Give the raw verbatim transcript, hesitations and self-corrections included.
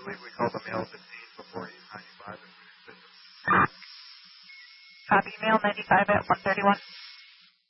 believe we called the mail fifteen before E ninety-five. Copy mail ninety-five at one thirty-one.